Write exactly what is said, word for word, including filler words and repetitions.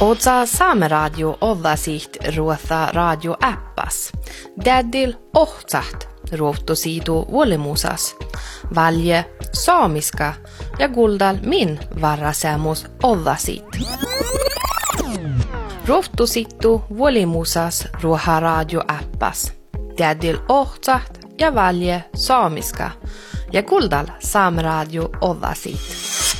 Osa Saameradio ovasit ruotha radio appas. Dadil ohtsat ruottosiitu vuolimusas. Valje saamiska ja kuldal min varasemus ovasit. Ruottosittu vuolimusas ruoha radio appas. Dadil ohtsat ja valje saamiska ja kuldal Saameradio ovasit.